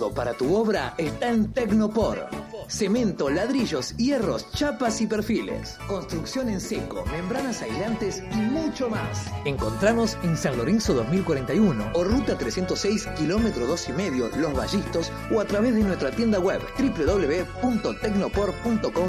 Todo para tu obra está en Tecnopor. Cemento, ladrillos, hierros, chapas y perfiles. Construcción en seco, membranas aislantes y mucho más. Encontranos en San Lorenzo 2041 o Ruta 306, kilómetro 2,5, Los Vallistos, o a través de nuestra tienda web www.tecnopor.com.